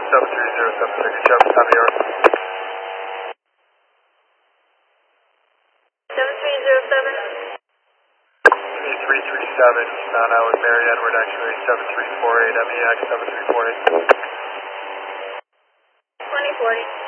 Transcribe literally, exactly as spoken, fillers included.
seven three zero seven six, Travis, time of yours. seven three zero seven. three three seven, Mount Island, Mary Edward, actually, seven three four eight, M E X seven three four eight. twenty forty.